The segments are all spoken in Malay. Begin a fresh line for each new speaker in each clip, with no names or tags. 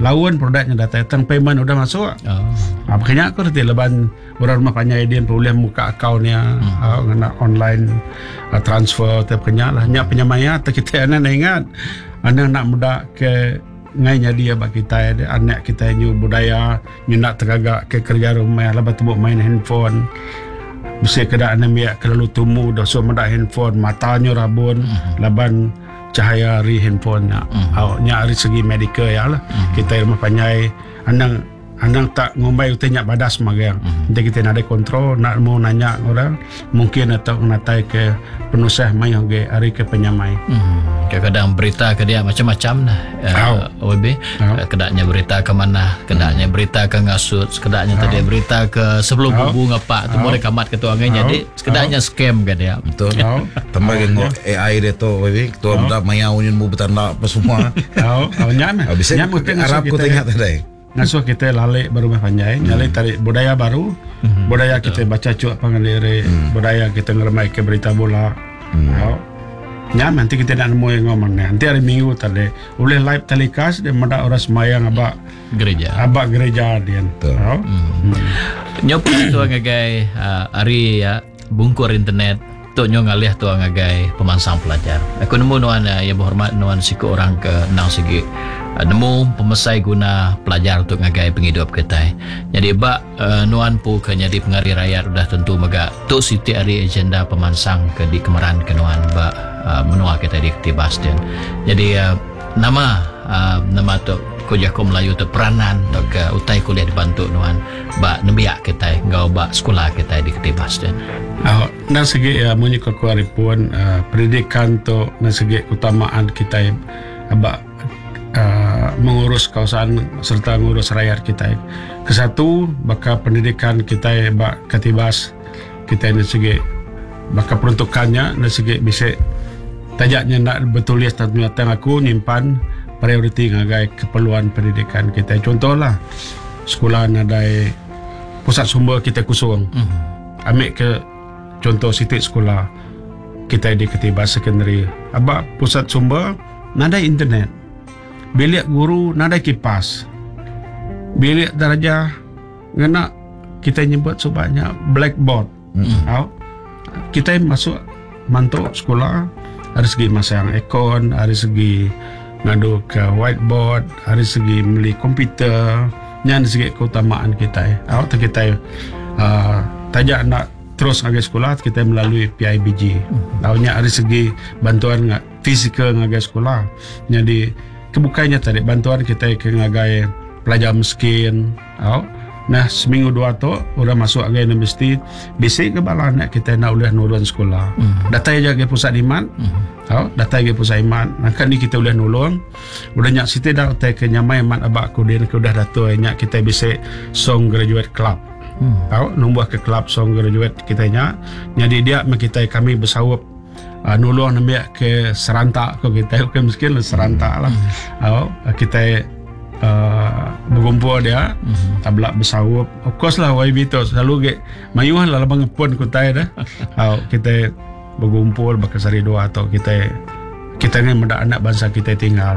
lawan produknya datang payment udah masuk. Makanya aku reti leban orang rumah panjang dia boleh buka akaunnya ngena online transfer tu kenya lah nya penyamaya atau kita ingat anak nak muda ke ngainya dia bagi kita anak kita nyu budaya nyu nak tergagak ke kerja rumah lah betul main handphone bisa kedak anak kalau tumu dah so muda handphone matanya rabun laban cahaya ri handphone nya dari segi medikal ya lah kita rumah panjai Anang tak ngombai utanya badas magang. Nanti kita nak ada kontrol, nak mau nanya orang, mungkin atau natai ke penusah mai hoge hari ke penyamai.
Kadang-kadang berita ke dia macam-macam nah. OB, kedaknya berita ke mana, kedaknya berita ke ngasut, kedaknya tadi berita ke sebelum bubu ngapak tu boleh kamat ketua angin jadi kedaknya scam ke dia.
Betul. Tambah dengan AI dia tu OB, ketua muda mayau ni mu bertanda apa semua.
Nyam.
Bisa Arab ku tengok tadi.
Ngasuh kita lalek berumah panjai, nyalai tarik budaya baru, budaya kita baca cuak pangalire, budaya kita ngeremai ke berita bola. Nyam nanti kita nak nemu yang ngomong nanti hari Minggu tadi, boleh live telecast dia mada orang semayang abak gereja dia.
Nyopi tu ngagai hari ya bungkur internet. Tok nyo ngalih tu ngagai pemansang pelajar. Aku nemu nuan yang berhormat nuan siku orang ke nang segi nemu pemesai guna pelajar untuk ngagai penghidup kita. Jadi nuan pu ke jadi pengari rakyat udah tentu mega tok siti hari agenda pemansang ke di Kemeran ke nuan menua kita di Ketibas dan. Jadi nama tok Kojako Melayu tu peranan tok ke utai kuliah dibantu nuan nembiak kita ngau sekolah kita di Ketibas dan.
Dari segi munyi kekuaripun pendidikan tu dari segi utamaan kita mengurus kawasan serta mengurus rakyat kita. Kesatu baka pendidikan kita Ketibas kita dari segi baka peruntukannya dari segi bisa tajaknya nak betulis tentang aku nyimpan prioriti ngagai keperluan pendidikan kita. Contohlah sekolah nadai pusat sumber kita kusung. Ambil ke contoh sitik sekolah kita di Ketibas Secondary. Pusat sumber nada internet. Bilik guru nada kipas. Bilik darjah ngena kita nyebut sebanyak blackboard. Kita masuk mantuk sekolah dari segi masang aircon, dari segi ngadu ke whiteboard, dari segi beli komputer, yang dari segi keutamaan kita. Kita tajak nak terus ngagai sekolah kita melalui PIBG. Lawannya dari segi bantuan fizikal ngagai sekolah. Jadi kebukanya tadi bantuan kita ke ngagai pelajar miskin. Nah seminggu dua tu udah masuk ngagai universiti. Bisik ke bala anak kita nak udah nurun sekolah. Data aja ke pusat iman. Data ke pusat iman. Nak ni kita udah nulung. Udah nyak siti dah utai ke nyamai iman abak kudin ke udah datu nyak kita bisik song graduate club. Nombor ke klub song graduate kita nya jadi dia kami bersawap nulung nampak ke serantak ko kita miskin serantak lah kita berkumpul dia tabla bersawap of course lah YB tu selalu ke mayuhan lah labang pun kutai dah kita berkumpul bakasari doa atau kita ni mendak anak bangsa kita tinggal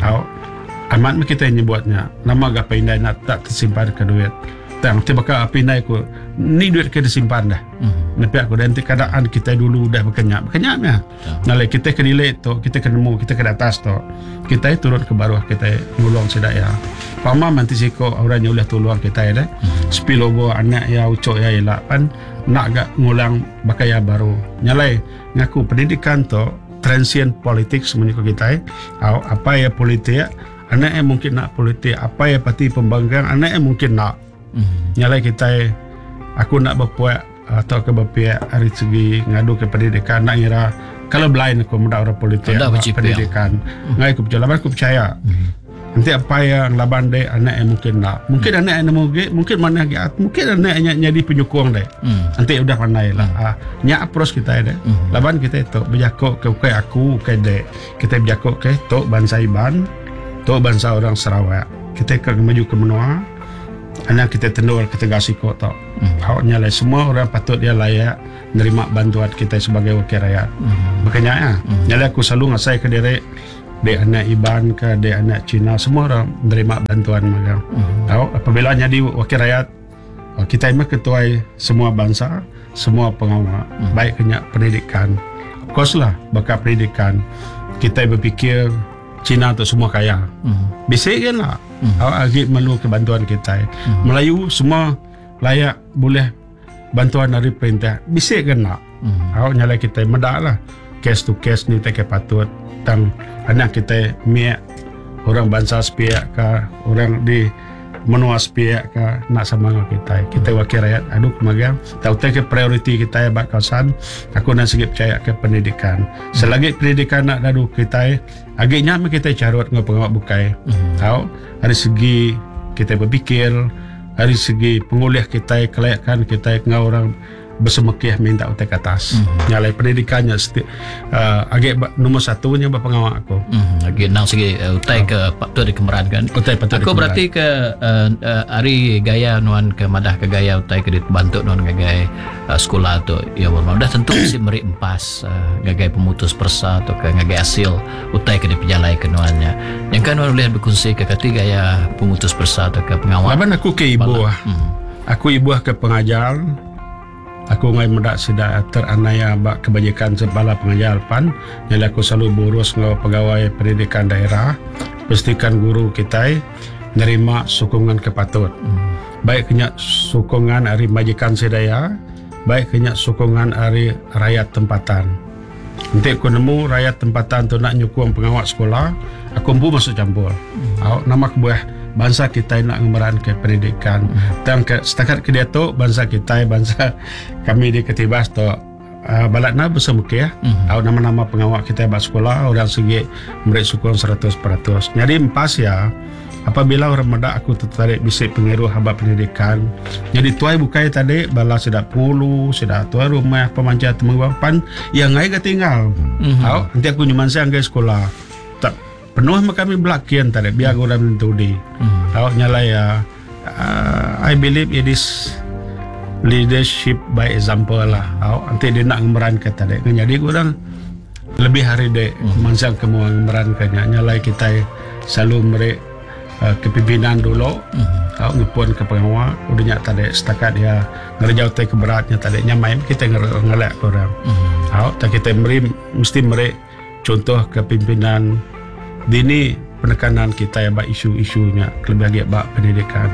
amat kita nyebutnya nama gapai indai nak tak tersimpan ke duit tang tiba-tiba api naik aku ni duit kita disimpan dah tapi aku nanti keadaan kita dulu dah berkenyak nalai kita ke delay tu kita ke nemu kita ke atas tu kita turun ke bawah kita ngulung sedaya pama nanti siko orangnya ulah tolong kita dah spillover anak ya ucok ya elak pan nak gak ngulang bakaya baru nyalai ngaku pendidikan tu transient politik semuanya kita apa ya politik anak yang mungkin nak politik apa ya parti pembangkang anak yang mungkin nak nyalai kita aku nak berpuak atau ke berpihak dari segi ngadu ke pendidikan nak ngira kalau blind aku muda orang politik pendidikan ngai aku berjalan aku percaya nanti apa yang laban dek anak yang mungkin anak yang mungkin mana mungkin anak yang jadi penyokong dek nanti udah pandai lah nyak approach kita dek laban kita itu berjakok ke aku ke dek kita berjakok ke tok bangsa Iban tok bangsa orang Sarawak kita ke maju ke menua anak kita tendur kita kasih kok tau nyalai semua orang patut dia layak menerima bantuan kita sebagai wakil rakyat makanya nyalai aku selalu ngasai ke diri dek anak Iban ke dek anak Cina, semua orang menerima bantuan magang. Tahu apabila jadi wakil rakyat, kita ini ketua semua bangsa, semua pengawal, baik kena pendidikan. Of course lah, bakal pendidikan. Kita berfikir Cina tu semua kaya. Bisik kan lah. Agak malu ke bantuan kita. Melayu semua layak boleh bantuan dari perintah. Bisik kan lah. Nyala kita medak lah. Case to case ni tak patut. Tang anak kita miak orang bangsa sepiak ke, orang di menua sepiak ke, nak sama dengan kita wakil rakyat aduk magang tahu ke prioriti kita bak kawasan. Aku nak sikit percaya ke pendidikan. Selagi pendidikan nak dadu kita agaknya kita carut dengan pengawal bukai. Tahu dari segi kita berfikir, dari segi penguliah kita, kelayakan kita dengan orang bersemekih minta utai ke atas. Nyalai pendidikannya agak nomor satunya pengawal aku.
Agak nang segi utai ke patut dikemerankan.
Utai patut
aku berarti ke hari gaya nuan ke madah ke gaya utai ke dibantu nuan ke gaya sekolah tu ya bermakna dah tentu mesti meri empas gaya pemutus persa atau ke gaya hasil utai ke diperjalai ke nuannya. Yang kan nuan boleh berkongsi ke kati gaya pemutus persa atau ke pengawal.
Laban aku ke ibu. Aku ibu ke pengajar. Aku ngai medak sida teranaya bak kebajikan sebala pengajar pan. Jadi aku selalu berurus dengan pegawai pendidikan daerah. Pastikan guru kita nerima sokongan kepatut. Baik kena sokongan dari majikan sedaya, baik kena sokongan dari rakyat tempatan. Nanti aku nemu rakyat tempatan tu nak nyukung pengawal sekolah, aku empu masuk campur. Nama kebuah bangsa kita nak ngemeran ke pendidikan. Dan setakat ke dia tu bangsa kita, bangsa kami di Ketibas tu balatna bersemukih. Nama-nama pengawal kita bak sekolah orang segi memberi sukong 100%. Jadi empas ya, apabila orang medak aku tertarik bisik pengeruh habak pendidikan. Jadi tuai bukai tadi bala sedak pulu, sedak tuai rumah pemancar temuan yang ngai ketinggal. Nanti aku nyuman saya anggai sekolah. Tak penuh kami belakian tadi biar orang mentudi. Nyala ya, I believe it is leadership by example lah. Nanti dia nak ngemeran ke tadi. Jadi orang lebih hari dek mansang kemu ngemeran ke nyala kita selalu merek kepimpinan dulu. Ngepun ke pengawal udah nyak tadi setakat dia ngerjau teh keberatnya tadi nyamai kita ngelak orang. Tak kita mesti merek contoh kepimpinan dini penekanan kita ya bak isu-isunya lebih agak bak pendidikan.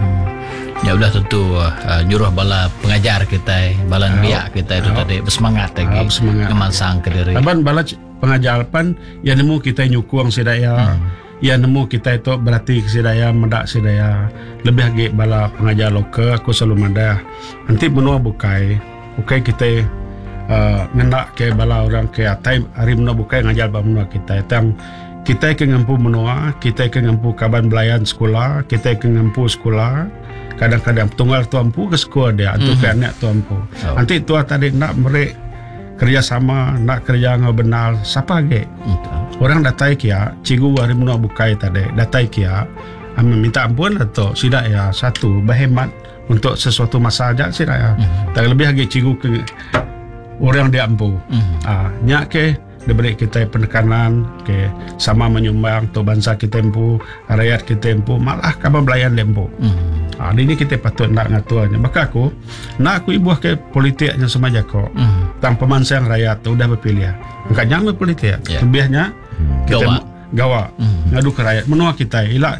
Ya udah tentu nyuruh bala pengajar kita, bala biak kita itu tadi bersemangat lagi, ngemansang ke diri.
Laban bala pengajar pan ya nemu kita nyukung sedaya, ya nemu kita itu berarti sedaya mendak sedaya lebih agak bala pengajar lokal aku selalu madah. Nanti benua bukai kita ngendak ke bala orang ke atai hari menua bukai ngajar bala menua kita tang kita ke ngampu menua, kita ke ngampu kaban belayan sekolah, kita ke ngampu sekolah. Kadang-kadang tunggal tuampu ke sekolah dia, atau ke anak tuampu. Nanti tua tadi nak merek kerjasama, nak kerja dengan benar, siapa lagi? Orang datai kia, cikgu hari menua bukai tadi, datai kia, minta ampun atau sidak ya satu berhemat untuk sesuatu masa aja sidak ya. Tak lebih lagi cikgu ke orang dia ampu. Nyak ke diberi kita penekanan ke sama menyumbang to bangsa kita empu, rakyat kita empu, malah kabar belayan lempu. Ini kita patut nak ngatuannya. Maka aku ibu ke politiknya semaja kok. Tang pemansang rakyat tu udah berpilih. Enggak nyampe politik. Lebihnya kita gawa ngadu ke rakyat menua kita ilak.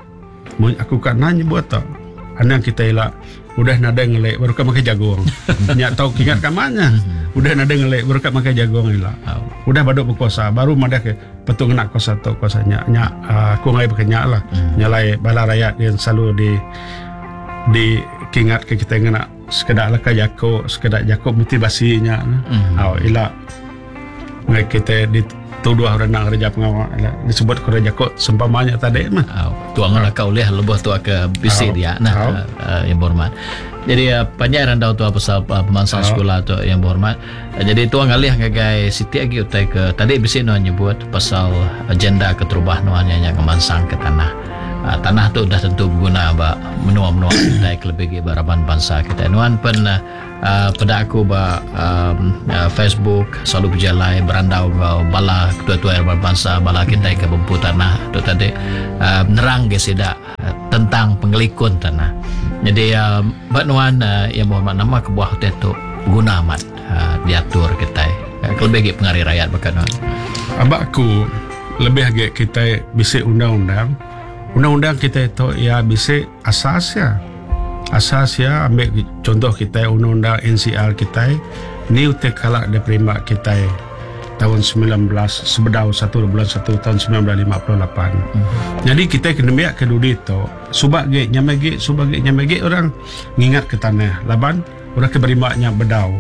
Aku kan nanya buat tau. Anak kita ilak udah nada ngelek baru kan makai jagung. Nyak tahu kingat kamanya. Udah nada ngelek baru kan makai jagung ilak. Udah baduk berkuasa baru madah ke petung nak kuasa tu kuasanya. Nyak aku ngai berkenyak lah. Nyalai bala rakyat yang selalu di kingat ke kita ngena sekedar laka jakok, sekedar jakok motivasinya. Ilak ngai kita dituduh orang nak kerja pengawal disebut kerja jakok sempamanya tadi mah.
Tuang nak kau lihat lebih tu ke bisi dia. Nah, yang berhormat. Jadi panjang randau tu pasal pemansang sekolah tu yang berhormat. Jadi tuang ngalih ngagai Siti agi utai ke tadi bisi no nyebut pasal agenda keterubah nuannya yang kemansang ke tanah. tanah tu dah tentu berguna ba menua-menua kita kelebih baraban bangsa kita. Nuan pun pada aku ba Facebook selalu berjalan berandau bala ketua-tua bangsa bala kita ke bumpu tanah tu tadi nerang ke sedak tentang penggelikun tanah. Jadi bak nuan yang berhormat nama kebuah tu guna amat diatur kita kelebih pengaruh rakyat bakat nuan.
Abakku lebih agak kita bisik undang-undang kita itu ya bisik asas ya ambil contoh kita undang-undang NCR kita ni utek kalak diterima kita tahun 19 sebedau 1 bulan 1 tahun 1958. Jadi kita kena biak ke dudi itu subak nyamage orang ngingat ke tanah laban orang keberimaknya bedau.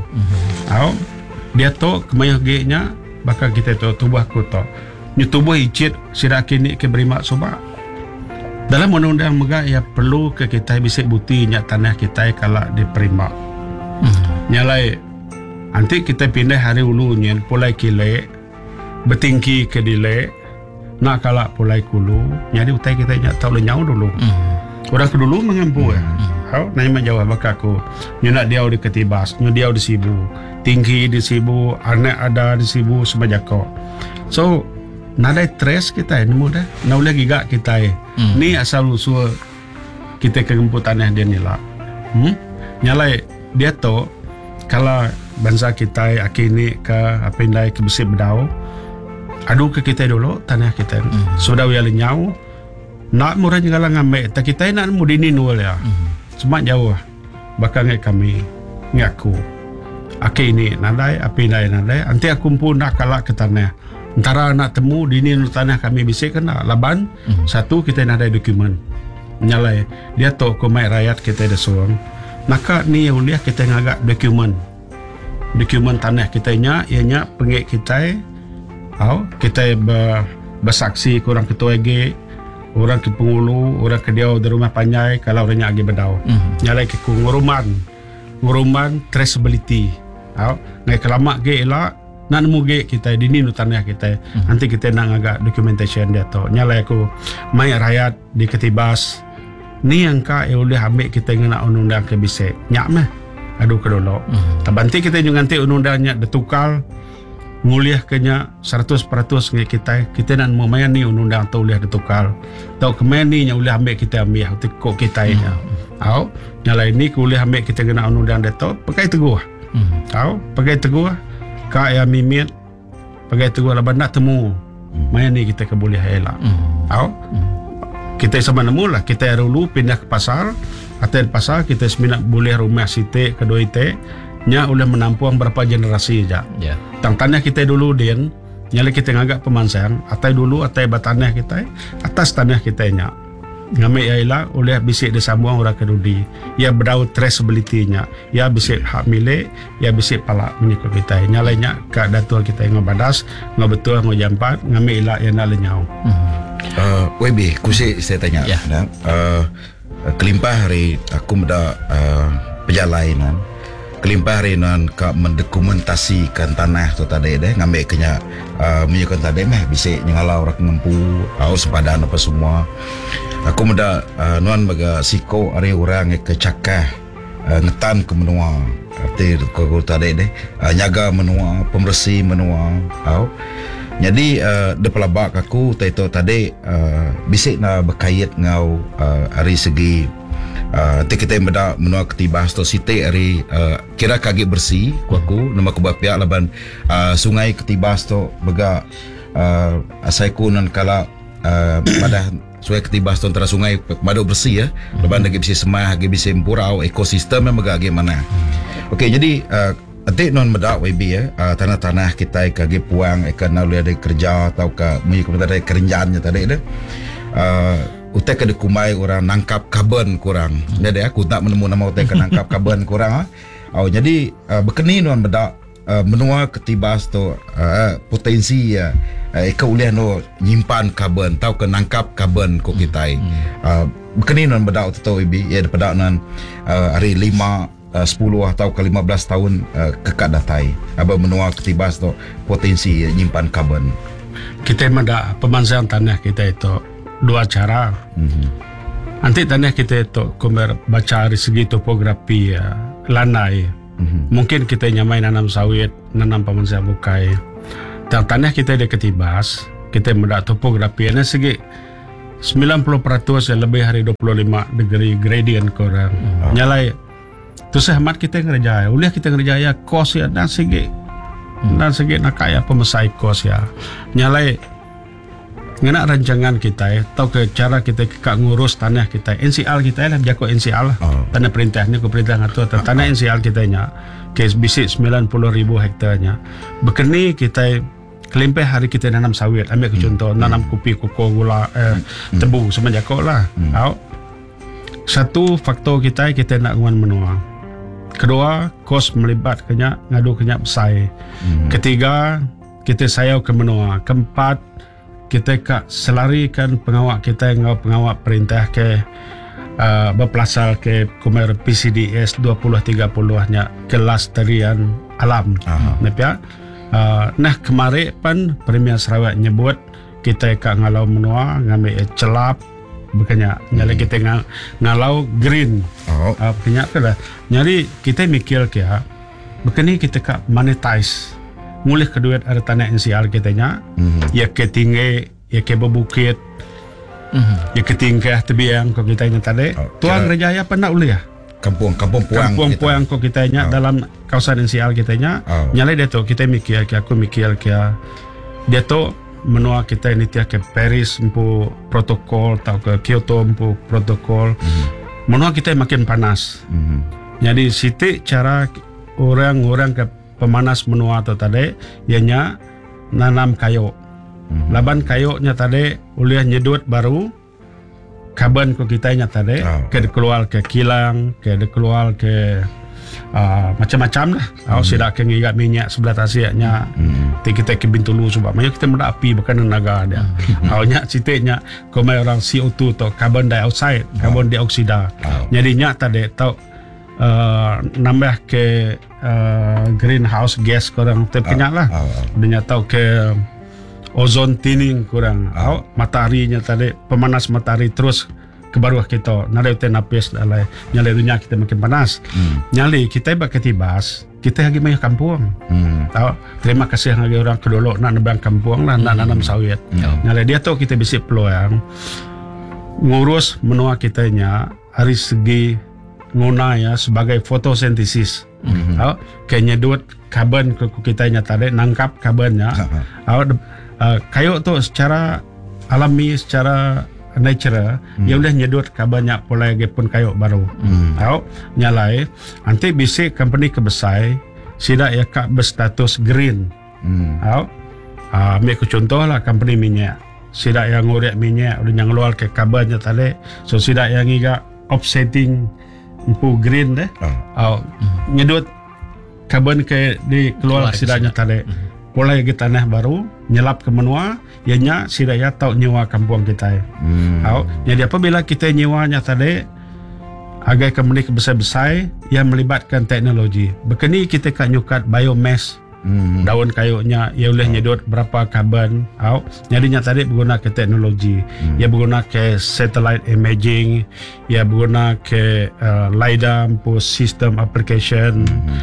Dia tu kemayah ge-nya bakal kita tu tubah ku tu nyutubuh icit sirak kini ke berimak subak. Dalam undang-undang megah ya perlu ke kita bisik bukti nyak tanah kita kalau diperimak. Nyalai nanti kita pindah hari ulu nyen pulai kile bertingki ke dile nak kalak pulai kulu jadi utai kita nyak tahu lenyau dulu. Orang ke dulu mengampu nanya jawab bakaku nak dia di ketibas dia di sibu tinggi di sibu anak ada di sibu semajako. So nadai tres kita nemu dah nak boleh gigak kita ni asal usul kita kegemput tanah dia ni lah. Nyalai dia tu kalau bangsa kita akini ke apa indai ke besi bedau adu ke kita dulu tanah kita sudah ya lenyau nak murah juga ngambil tak kita nak mudini nol ya semak jauh bakal ngai kami ngaku akini nadai apa indai nadai nanti aku pun nak kalak ke tanah antara nak temu di ni tanah kami bisik kena laban satu kita nak ada dokumen nyalai dia tu komai rakyat kita ada suang maka ni yang dia kita ngagak dokumen tanah kita nya ianya pengek kita kita bersaksi ke orang ketua ag orang ke pengulu orang ke dia di rumah panjai kalau orangnya agi bedau nyalai ke nguruman traceability ngai kelamak ge elak nak nemu ge kita di ni tanah kita nanti kita nak agak documentation dia tu nyalai aku mai rakyat di ketibas ni angka boleh ambil kita nak undang-undang ke bisik nyak meh aduh ke dulu tabanti kita juga nanti undang-undangnya ditukar nguliah kenya 100% ngai kita nak mau main ni undang-undang tu boleh ditukar tau kemen ni yang boleh ambil kita ambil kok kita nya nyalai ni boleh ambil kita kena undang-undang dia tu pakai teguh pakai teguh ka ya mimit pakai teguh laban nak temu main ni kita keboleh elak kita sama nemu lah kita dulu pindah ke pasar atau di pasar kita seminat boleh rumah site kedua ite nya boleh menampung berapa generasi aja tang tanah kita dulu din nyala kita ngagak pemansang atau dulu atau batanah kita atas tanah kita nya ngambil ialah oleh bisik disambung orang kedudi ya berdau traceability-nya ya bisik hak milik ya bisik palak menyikut kita nyalainya ke datul kita yang badas betul jampat ngambil ialah yang nak lenyau.
WB kusi saya tanya kelimpah hari aku muda perjalanan kelimpah hari nan ka mendokumentasikan tanah tu tadi deh ngambil kenya menyukan tadi meh bisik nyala orang ngempu sepadan apa semua aku muda nuan baga siko ari orang ke cakah ngetan ke menua arti ko tadi deh nyaga menua pembersih menua jadi de pelabak aku taito tadi bisik na berkait ngau ari segi kita beda menua ketibas tu site ari kira kaki bersih aku nama ku bapiak laban sungai ketibas tu bega asaiku nan kala pada sungai ketibas tu antara sungai madu bersih ya laban lagi bisa semah lagi bisa empurau ekosistem yang bega mana okey jadi adik non medak WB ya tanah-tanah kita kaki puang ikan boleh ada kerja atau ke mengikut ada kerenjaannya tadi dah utek ada kumai orang nangkap karbon kurang jadi aku tak menemu nama utek nangkap karbon kurang jadi berkeni non medak menua ketibas tu potensi ya eka boleh no nyimpan karbon tau ke nangkap karbon ko kita berkeni non medak tu WB ya daripada non hari 5 10 atau ke 15 tahun kekad datai aba menua ketibas tu potensi nyimpan karbon
kita mada pemansang tanah kita itu dua cara. Nanti tanah kita tu komer baca dari segi topografi lanai. Mungkin kita nyamai nanam sawit, nanam pamansah bukai. Tanah kita ada ketibas, kita mendak topografi ana segi 90% lebih hari 25 degree gradient korang. Nyalai tu sehmat kita ngerjaya. Uliah kita ngerjaya kos ya dan segi nak kaya pemesai kos ya. Nyalai ngena rancangan kita tau ke cara kita kak ngurus tanah kita NCL kita lah jako NCL lah tanah perintah ni ko perintah ngatur tanah NCL kita nya kes bisik 90,000 hektarnya bekeni kita kelimpe hari kita nanam sawit ambil ke contoh nanam kopi koko gula tebu semua jako lah satu faktor kita nak nguan menua, kedua kos melibat kenya ngadu kenya besai, ketiga kita sayau ke menua, keempat kita kak selarikan pengawak kita pengawak perintah ke berpelasal ke kumer PCDS 2030 nya kelas tarian alam. Nepia nah kemarin pan Premier Sarawak nyebut kita kak ngalau menua ngambil celap bukannya nyali kita ngalau green. Punya ke dah. Nyari kita mikir ke bukannya kita kak monetize mulih kedua ada tanah NCR kita nya ya ke tinggi ya ke bebukit ya ke tingkah tebiang ko kita nya tadi tuang rejaya pernah ulih ya
kampung
puang ko kita nya dalam kawasan NCR kita nya nyalai dia tu kita mikir ke aku mikir ke dia tu menua kita ini tiap ke Paris empu protokol atau ke Kyoto empu protokol menua kita makin panas jadi sitik cara orang-orang ke pemanas menua tu tadi ianya nanam kayu. Laban kayunya tadi uliah nyedut baru kaban ko kita nya tadi ke keluar ke kilang, ke keluar ke macam-macam lah. Sidak ke ngigat minyak sebelah tasiaknya. Kita ke Bintulu sebab banyak kita mendak api bukan naga dia. Awnya sitiknya komai orang CO2 tu carbon dioxide, carbon dioksida. Jadi nya tadi tau nambah ke greenhouse gas kurang terkenyak lah. Dia tahu ke ozon thinning kurang. Mataharinya tadi pemanas matahari terus ke bawah kita. Nada itu napis dalai. Nyali dunia kita makin panas. Nyali kita berketibas. Kita lagi banyak kampung. Tahu. Terima kasih lagi orang kedolok nak nebang kampung lah nak nanam sawit. Nyali dia tahu kita bisa peluang ngurus menua kitanya hari segi guna ya sebagai fotosintesis. Kayak nyedut karbon ke kita nya tadi nangkap karbonnya. Kayu tu secara alami secara natural dia boleh nyedut karbonnya pola pun kayu baru. Nyalai nanti bisa company kebesai sidak ya kak berstatus green. Ambil ke contoh lah company minyak sidak yang ngurek minyak udah yang keluar ke karbonnya tadi so sidak yang iga offsetting empu green deh, nyedut karbon ke di keluar sidanya tadi, mulai ke tanah baru, nyelap ke menua, ianya sidanya tahu nyewa kampung kita. Jadi apabila kita nyewanya tadi, agak kembali ke besar-besar yang melibatkan teknologi. Bekeni kita kan nyukat biomass, daun kayunya, ia boleh nyedut berapa karbon. Jadinya tadi berguna ke teknologi, ia berguna ke satellite imaging, ia berguna ke LiDAR, sistem application,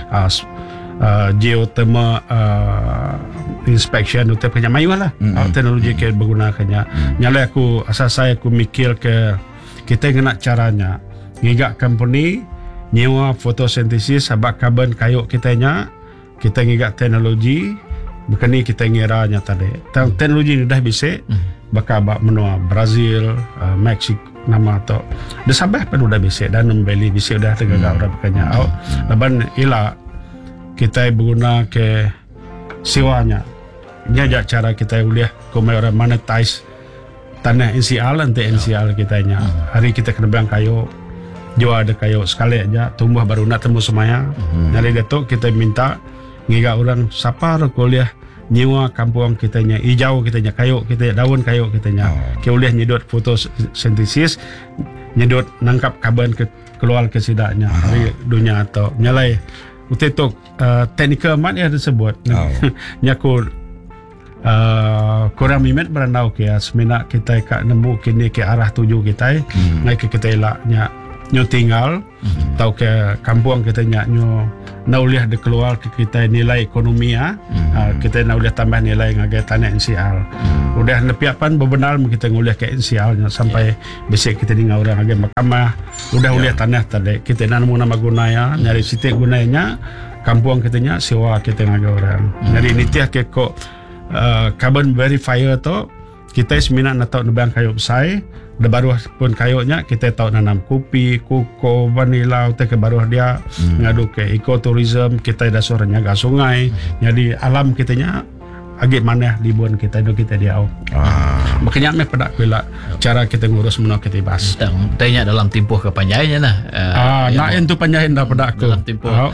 geothermal inspection, itu punya mayu lah. Teknologi ke bergunakannya. Nyala aku asal saya aku mikir ke kita nak caranya. Ngigak company nyewa fotosintesis sabak karbon kayu kitanya kita ngigak teknologi bukan ni kita ngiranya tadi teknologi ni dah bisa bakal menua Brazil, Mexico nama atau dah sabah pun dah bisa dan membeli bisa dah tegak orang bukannya laban ila kita berguna ke siwanya ni aja cara kita boleh komai orang monetize tanah NCL nanti NCL kitanya hari kita kena bang kayu jual ada kayu sekali aja tumbuh baru nak temu semuanya. Dari itu kita minta ngiga orang siapa kuliah nyewa kampung kitanya hijau kitanya kayu kita daun kayu kitanya kuliah nyedot fotosintesis nyedot nangkap karbon keluar ke sidaknya dari dunia atau nyalai untuk teknikal mat yang disebut nyaku kurang mimet beranau ke semena kita kak nemu kini ke arah tuju kita ngai ke kita elaknya nyo tinggal tau ke kampung kita nyo nauliah de keluar ke kita nilai ekonomi kita nauliah tambah nilai ngagai tanah NCR udah nepiapan bebenar kita nguliah ke NCR sampai besok kita dengar orang agak mahkamah udah uliah tanah tadi kita nemu nama gunanya nyari sitik gunanya kampung kita nya sewa kita ngagai orang jadi ini tiah ke kok carbon verifier tu kita semina nak tahu nebang kayu besar dah baru pun kayunya kita tahu nanam kopi, koko, vanila utai ke baru dia ngadu ke ekoturism kita dah suruh nyaga sungai jadi alam kitanya agak mana libuan kita itu kita diau makanya me pada kula cara kita ngurus menua kita bas
tanya dalam tempoh kepanjainya nah
nak entu panjain dah pada aku
dalam tempoh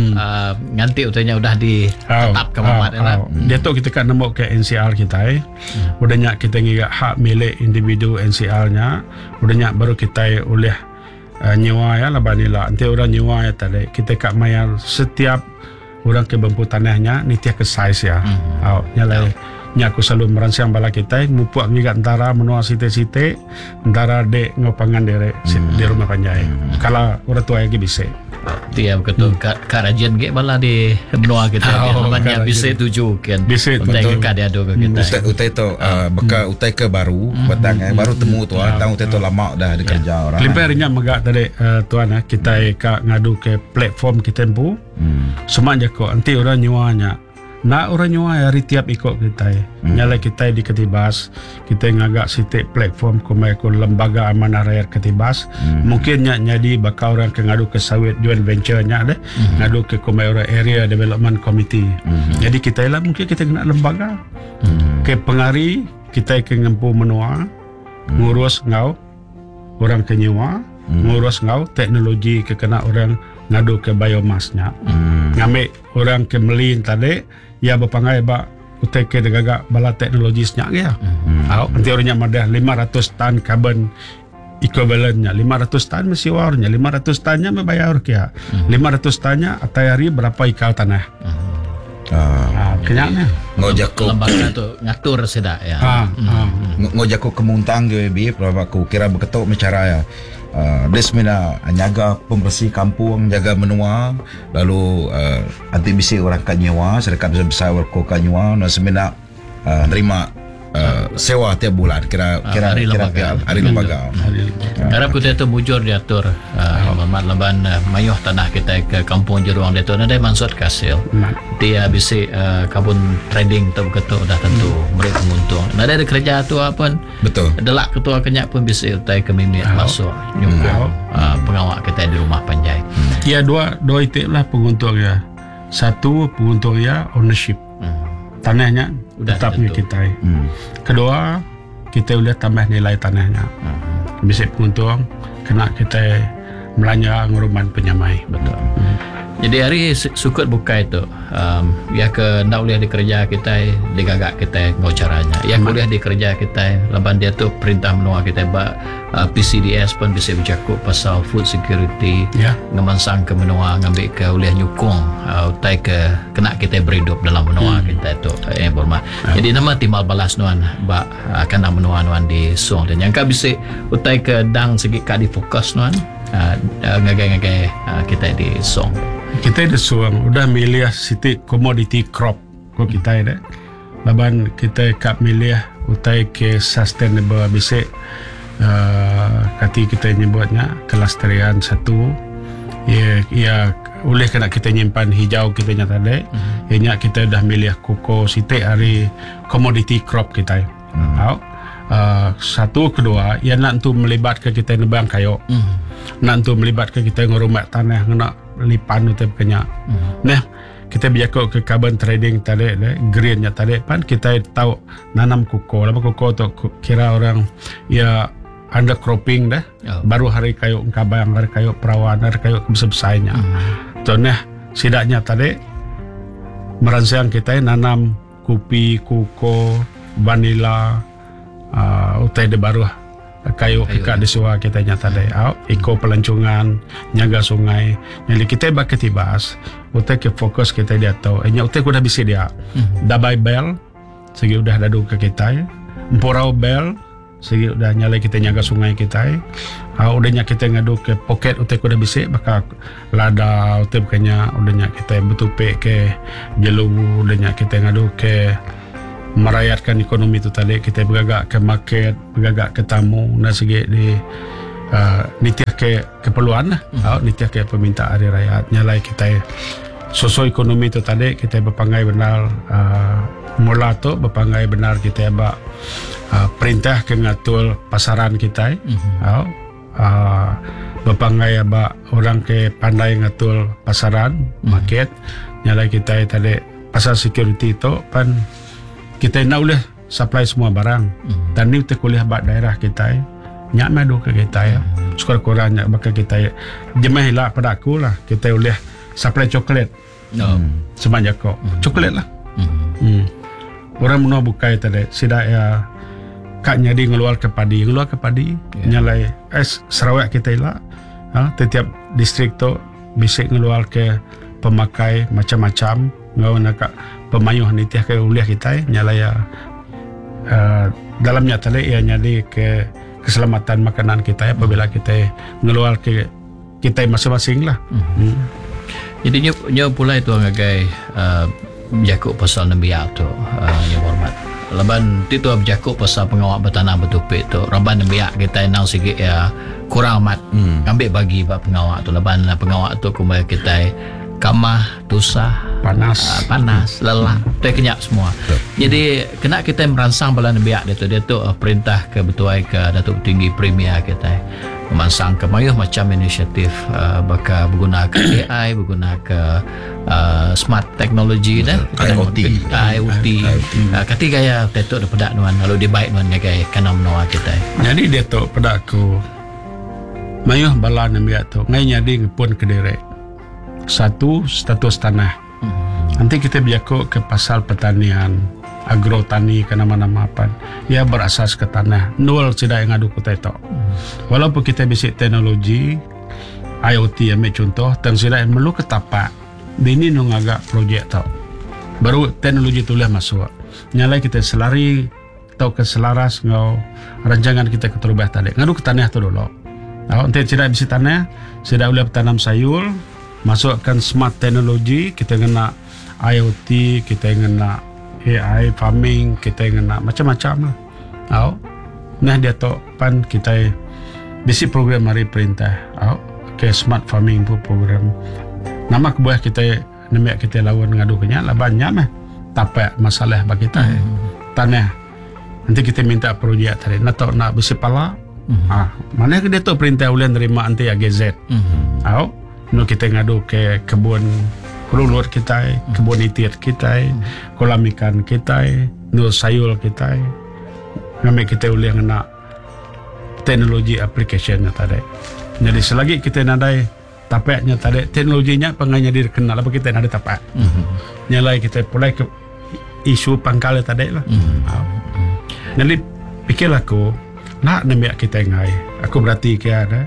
nganti utanya udah ditetap ke mamat
dia tu kita kan nemu ke NCR kita udahnya kita ngiga hak milik individu NCR nya udahnya baru kita oleh nyewa ya lah banila nanti orang nyewa ya tadi kita kak mayar setiap orang ke bambu tanahnya ni tiap ke size ya nyalai nya aku selalu merancang bala kita mupuak ngiga antara menua site-site antara dek ngopangan di rumah panjai kalau orang tua lagi bisa
dia betul karajian ke bala di menua kita namanya bisa tuju kan
bisa
betul ke dia do kita
utai tu beka utai ke baru batang baru temu tu tang utai tu lama dah ada kerja orang
limpernya megak tadi tuan kita ka ngadu ke platform kita empu semua je kok nanti orang nyuanya nak orang nyua hari tiap ikut kita nyala kita di Ketibas kita ngagak sitik platform kumai ku lembaga amanah rakyat Ketibas mungkin jadi bakal orang ke ngadu ke sawit joint venture nya deh ngadu ke kumai orang area development committee jadi kita lah mungkin kita kena lembaga ke pengari kita ke ngempu menua ngurus ngau orang ke nyua ngurus ngau teknologi ke kena orang ngadu ke biomasnya ngambil orang ke melin tadi ya bapangai ba utek ke degagak bala teknologi senyap ya nanti orangnya madah 500 tan carbon equivalentnya 500 tan mesti warnya 500 tannya membayar kia 500 tannya atai hari berapa ikal tanah kenyaknya
ngojak ko
lembaga tu ngatur sedak ya
ngojak ko kemuntang ge bi berapa aku kira beketok bicara ya desmina nyaga pembersih kampung jaga menua lalu anti bisi orang kanyewa sedekap besar ko kanyewa no semina nerima sewa tiap bulan kira hari lembaga
harap kita tu mujur diatur Muhammad Laban mayuh tanah kita ke kampung Jeruang dia tu ada maksud kasil dia bisi kabun trading tu betul dah tentu mereka menguntung ada kerja tu apa
betul
delak ketua kenyak pun bisi utai kemimit masuk nyungkung pengawak kita di rumah panjai
ya dua itu lah penguntung ya satu penguntung ya ownership tanahnya tetapnya kita kedua kita boleh tambah nilai tanahnya bisa penguntung kena kita melanja nguruman penyamai
betul jadi hari sukut buka itu ya ke nak boleh dikerja kita digagak kita ngau caranya ya kuliah dikerja kita laban dia tu perintah menua kita PCDS pun bisa bercakap pasal food security ngemansang ke menua ngambil ke uliah nyukung utai ke kena kita berhidup dalam menua kita itu bermak jadi nama timbal balas nuan akan nak menua nuan di song dan yang ka bisa utai ke dang segi ka di fokus nuan ngagai-ngagai kita di song
kita di suang udah milih sitik commodity crop kok kita ada laban kita kap milih utai ke sustainable bisa kati kita nyebutnya kelestarian satu ya oleh kena kita nyimpan hijau kita nyata dek ianya kita dah milih koko sitik hari commodity crop kita satu kedua ya nak tu melibatkan kita nebang kayu nak tu melibatkan kita ngurumat tanah nak lipan utai kenya nah kita biarkan ke carbon trading tadi greennya tadi pan kita tahu nanam koko lama koko tu kira orang ya undercropping dah baru hari kayu kabang hari kayu perawan hari kayu besar-besarnya contohnya sidaknya tadi merancang kita nanam kopi koko vanila utai de baru kayu di suah kita nyata deh eko pelancongan nyaga sungai jadi kita bak Ketibas utai ke fokus kita dia tahu utai kuda bisa dia dabai bel segi udah dadu ke kita ya. Emporau bel segi udah nyalai kita nyaga sungai kita ya. Udahnya kita ngadu ke poket utek udah bisik bakal lada utek bukannya udahnya kita betupe ke jelu udahnya kita ngadu ke merayakan ekonomi itu tadi kita bergagak ke market bergagak ke tamu dan segi di nitiah ke keperluan lah nitiah ke permintaan hari rakyat nyalai kita sosok ekonomi itu tadi kita berpangai benar mula tu berpangai benar kita perintah ke ngatur pasaran kita berpangai orang ke pandai ngatur pasaran market nyalai kita tadi pasar security itu pan kita nak boleh supply semua barang dan ni kita kuliah bak daerah kita nyak madu ke kita ya sekurang-kurangnya bakal kita jemah lah pada aku lah kita boleh supply coklat sebanyak kok coklat lah orang menua bukai tadi sidak ya kak nyadi ngeluar ke padi nyalai Sarawak kita lah setiap distrik tu bisa ngeluar ke pemakai macam-macam ngau nak pemayuh nitiah ke uliah kita nyalai dalamnya tadi ya nyadi ke keselamatan makanan kita apabila kita ngeluar ke kita masing-masing lah.
Jadi nyo pula itu ngagai berjakuk pasal nembiak tu yang hormat. Laban itu berjakuk pasal pengawak bertanah bertupik tu. Raban nembiak kita nang sikit ya kurang amat ambil bagi bab pengawak tu. Laban pengawak tu kumai kita kamah, tusah, panas, lelah, tu kenyap semua. Jadi kena kita merangsang bala nembiak dia tu perintah ke betuai ke Datuk Tinggi Premier kita memansang ke mayuh macam inisiatif bakal berguna ke AI, berguna ke smart technology dah IoT kati gaya Datuk dah pedak nuan lalu dia baik nuan gaya kanam noa kita.
Jadi Datuk pedak aku mayuh bala nembiak tu ngai nyadi ngepun ke direk satu status tanah. Nanti kita berjakuk ke pasal pertanian agrotani ke nama-nama apa ya berasas ke tanah nol tidak yang adu kita itu walaupun kita bisik teknologi IoT ambil contoh dan tidak perlu ketapak ini nung agak projek tau baru teknologi itulah masuk nyalai kita selari atau keselaras ngau rancangan kita keterubah tadi ngadu ke tanah tu dulu nanti tidak bisik tanah tidak boleh tanam sayur masukkan smart teknologi kita kena IoT kita kena AI farming kita kena macam-macam lah. Nah dia tu pan kita bisi program hari perintah. Ke smart farming pun program. Nama kebuah kita nemek kita lawan ngadu kenya lah banyak mah. Tapak masalah bagi kita tanah. Nanti kita minta projek tadi. Nak tahu nak bisi pala. Mana ke dia tu perintah ulian terima anti AGZ. Nu kita ngadu ke kebun luar kita, kebun itir kita, kolam ikan kita, nur sayur kita, kami kita boleh nak teknologi application tadi. Jadi selagi kita nadai tapaknya tadi, teknologinya penganya dikenal apa kita nadai tapak. Nyalai kita pulai ke isu pangkal tadi lah. Jadi pikir aku nak nembak kita ngai. Aku berarti ke ada.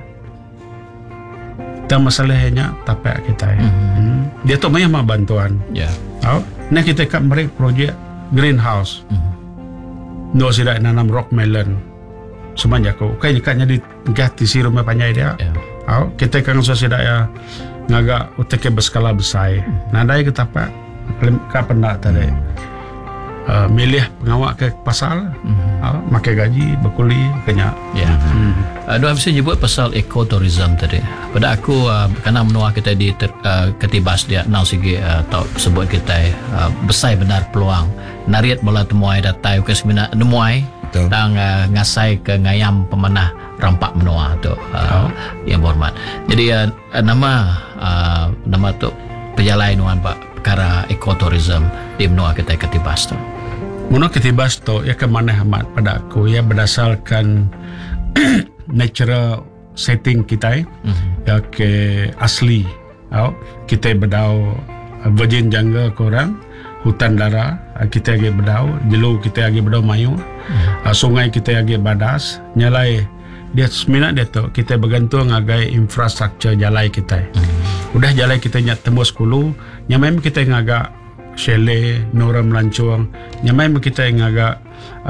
Dan masalahnya tapak kita dia tu banyak bantuan nah kita kat mereka projek greenhouse no sidak nanam rock melon sebanyak aku kayaknya di gati si rumah panjai dia kita kan sidak ya ngagak utek berskala besar nadai ke tapak kapan nak tadi milih pengawak ke pasal makai gaji berkuli kenya
Dua bisa nyebut pasal ekotourism tadi. Pada aku kerana menua kita di ketibas dia nang segi tau sebut kita besar benar peluang nariat bola temuai datai ke semina nemuai tang ngasai ke ngayam pemanah rampak menua tu yang berhormat. Jadi nama tu pejalai nuan pak perkara ekotourism di menua kita ketibas tu.
Menua ketibas tu ya ke mana amat pada aku ya berdasarkan natural setting kita ya ke asli kita berdau virgin jungle korang hutan dara kita lagi berdau jelu kita lagi berdau mayu sungai kita lagi badas nyalai dia seminat dia tu kita bergantung ngagai infrastruktur jalai kita udah jalai kita nyak tembus 10 yang memang kita ngagak chalet nora melancong nyamai kita yang agak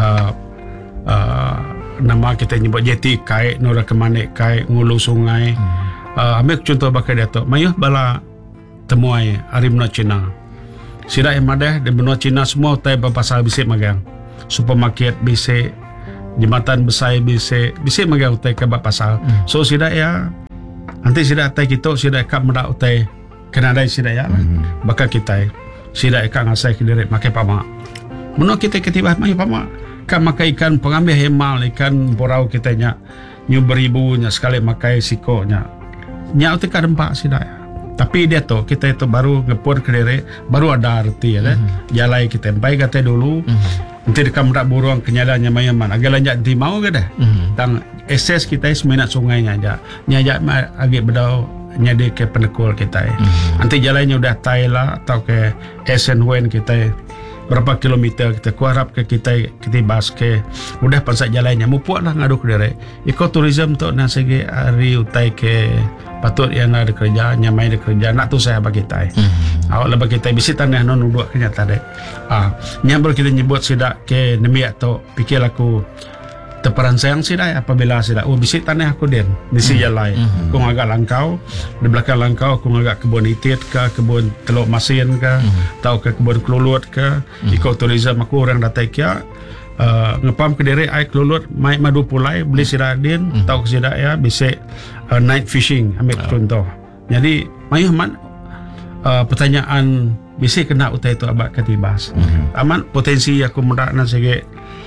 nama kita nyebut jeti kai nora kemane kai ngulu sungai. Ambil contoh bakal dia tu mayuh bala temuai hari benua Cina sida yang madah di benua Cina semua utai pasal bisik magang supermarket bisik jembatan besar bisik magang utai ke pasal. So sida ya nanti sida utai kita sida kap medak utai Kanada sida ya bakal kita sida ikan ngasai ke diri makai pamak menua kita ketibah mayu pamak kan makai ikan pengambil hemal ikan borau kita nya nyu beribu nya sekali makai siko nya uti ka dempak sida ya. Tapi dia tu kita itu baru ngepur ke diri baru ada arti ya jalai kita empai kata dulu nanti dekam dak burung kenyadanya mayaman agak lanjut di mau ke dah tang SS kita seminat sungainya aja nyajak agak bedau nyade ke pendekul kita nanti jalannya udah Thailand atau ke SNWN kita berapa kilometer kita kuarap ke kita bas ke udah pansak jalannya mupuak lah ngadu ke dere ekoturism tu nak segi hari utai ke patut yang ada kerja nyamai ada kerja nak tu saya bagi kita awak lah bagi kita bisi tanah non dua kenyataan dek nyambur kita nyebut sidak ke nemi atau pikir aku teparan sayang sida apabila sida bisi tanah aku den bisi jalai aku agak langkau di belakang langkau aku agak kebun itit ke kebun teluk masin ke atau ke kebun kelulut ke ekoturism aku orang datai kia ngepam ke diri ai kelulut mai madu pulai beli sida den atau ke sida ya bisi night fishing ambil contoh jadi mayuh man pertanyaan bisi kena utai itu abak ketibas aman potensi aku mudah nak segi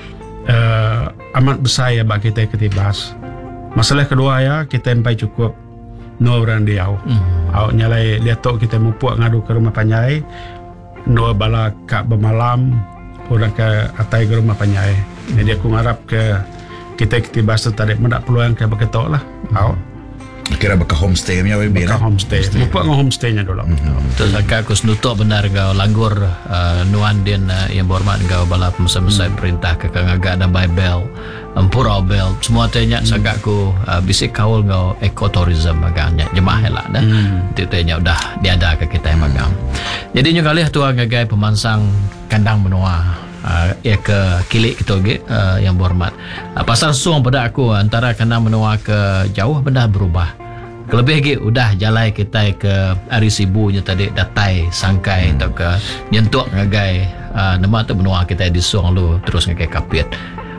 amat besar ya bagi kita ketibas. Masalah kedua ya kita empai cukup no orang diau. Awak nyalai lihat tok kita mupuak ngadu ke rumah panjai. No bala kak bermalam orang ke atai ke rumah panjai. Jadi aku ngarap ke kita ketibas tu tadi mendak peluang ke beketok lah. Awak
kira baka homestay nya we
baka homestay mupuak ngah homestay-nya dulu.
Terus aku senutuk benar kau langgur nuan din yang berhormat kau bala pemesan-pemesan perintah ke kangaga dan Bible Purau Bel semua tanya sagak ku bisik kaul kau ekoturism magangnya jemaah lah dah. Tanya udah diada ke kita yang magang. Jadi nyu kali tu ngagai pemansang kandang benua ya ke kilik kita yang berhormat. Pasal suang pada aku antara kandang benua ke jauh benda berubah. Kelebih lagi udah jalai kita ke hari sibunya tadi datai sangkai atau ke nyentuk ngagai nama tu benua kita di suang lu terus ngagai kapit.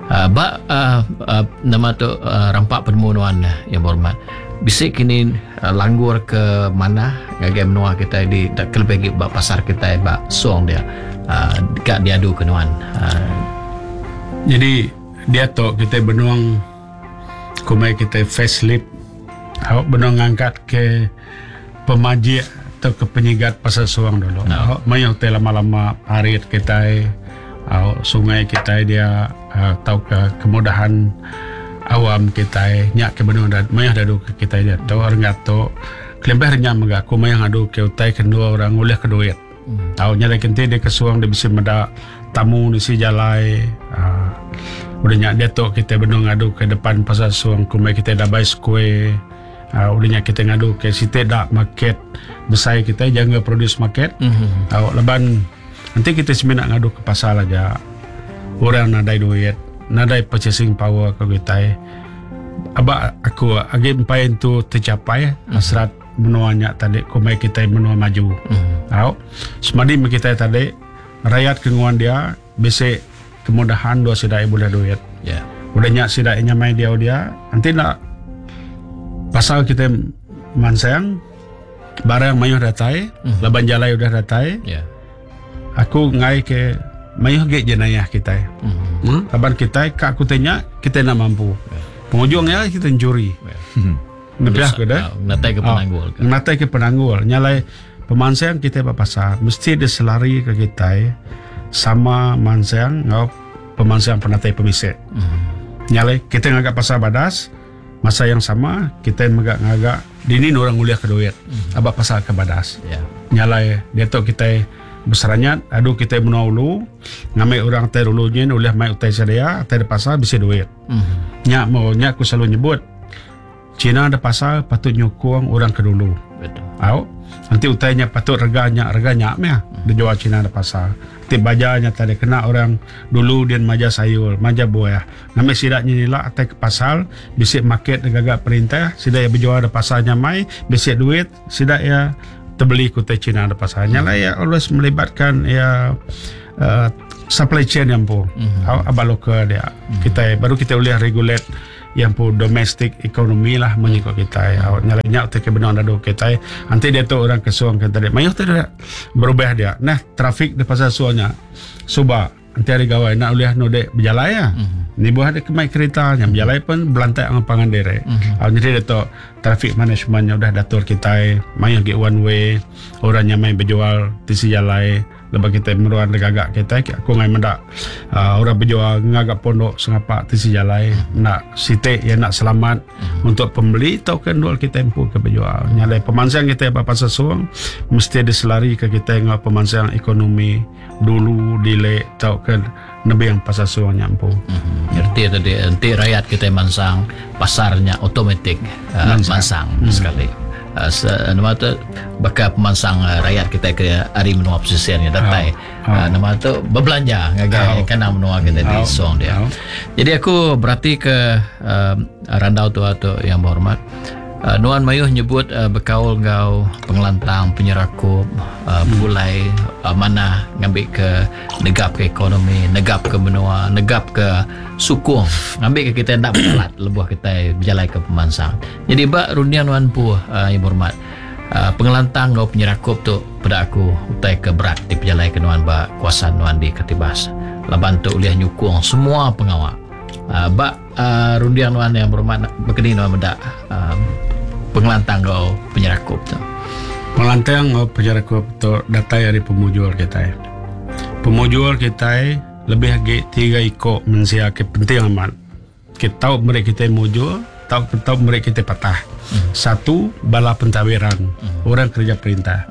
Nama tu rampak penemuan yang berhormat. Bisik kini langgur ke mana ngagai benua kita di kelebih lagi pasar kita suang dia dekat diadu kenuan.
Jadi dia tu kita benuang kumai kita facelift awak benar ngangkat ke pemaji atau ke penyegat pasar suang dulu. Awak mayang te lama-lama parit kita awak sungai kita dia atau ke kemudahan awam kita nyak ke benar dan mayang dadu ke kita dia tahu orang gato kelembah nyam aku mayang adu ke utai kedua orang oleh keduit. Tahu nyala kenti dia ke suang dia bisa meda tamu di si jalai udah nyak dia tu kita benar ngadu ke depan pasar suang kumai kita dah buy square. Udahnya kita ngadu ke situ dak market besar kita jangan produce market. Leban nanti kita sebenarnya ngadu ke pasar aja. Orang nadai duit, nadai purchasing power ke kita. Aba aku agak empai itu tercapai hasrat menuanya tadi kumai kita menua maju. Semadi kita tadi rakyat kenguan dia besi kemudahan dua sidai boleh duit. Udahnya sidainya main dia nanti nak pasal kita mansang barang mayuh datai laban jalai udah datai aku ngai ke mayuh ge jenayah kita laban kita kak aku tanya kita nak mampu penghujungnya kita juri nebiah ke dah natai ke penanggul nyalai pemansang kita pasar mesti diselari ke kita sama mansang ngau pemansang penatai pemisik nyalai kita ngagak pasar badas masa yang sama kita ngagak dini orang nguliah ke duit abak pasal ke badas nyalai dia tu kita besarnya aduh kita menaulu ngamai orang teh dulunya uliah mai utai sadaya teh pasal bisa duit nyak mau nyak aku selalu nyebut Cina ada pasal patut nyokong orang ke dulu.
Betul.
Nanti utainya patut reganya meh dia jual Cina ada pasal. Nanti bajanya tadi kena orang dulu dia maja sayur, maja buah. Ngambil sidaknya nila atai ke pasal, bisik market gagak perintah, sidak ya berjual ada pasalnya mai, bisik duit, sidak ya terbeli kutai Cina ada pasalnya lah ya always melibatkan ya supply chain yang pun abang lokal dia kita baru kita boleh regulate yang pun domestic ekonomi lah mengikut kita ya nyalanya untuk kebenaran dado kita nanti dia tu orang kesuang kita dia mayuh tu dia berubah dia nah trafik di pasal suanya suba nanti hari gawai nak boleh node berjalan ya ni buah ada kemai kereta yang berjalan pun belantai ang pangan dere jadi dia tu traffic managementnya udah datur kita mayuh ke one way orangnya main berjual di si jalan lepas kita meruan gagak kita aku ngai mendak orang berjual ngagak pondok sengapa di si jalan nak site ya nak selamat untuk pembeli tau kan dual kita empu ke berjual nyalai pemansang kita apa pasal suang mesti ada selari ke kita ngau pemansang ekonomi dulu dile tau kan nabi yang pasal suang nyampu
ngerti tadi nanti rakyat kita mansang pasarnya otomatik mansang sekali nama tu bakal pemansang rakyat kita ke hari menua pesisirnya datai nama tu berbelanja ngagai kena menua kita di song dia jadi aku berarti ke randau tu atau yang berhormat Nuan Mayuh nyebut berkaul ngau pengelantang penyerakup bulai mana ngambil ke negap ke ekonomi negap ke benua negap ke sukung ngambil ke kita nak berjalan lebuh kita berjalan ke pemansang jadi bak rundian Nuan Pu yang berhormat pengelantang ngau penyerakup tu pada aku utai ke berat di perjalanan ke Nuan bak kuasa Nuan di Ketibas laban tu uliah nyukung semua pengawal bak rundian Nuan yang berhormat berkini Nuan mendak pengelantang kau penyerakup tu
pengelantang kau penyerakup tu data dari pemujul kita pemujul kita lebih lagi 3 ikut mensia ke penting amat kita tahu mereka kita mujul tahu mereka kita patah satu bala pentawiran orang kerja perintah